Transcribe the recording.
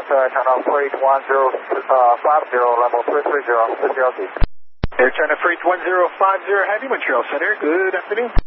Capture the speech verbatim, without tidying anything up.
Delta, turn off freight one zero five zero, level three three zero, Air China Freight one zero five zero, Heavy Montreal Center, good afternoon.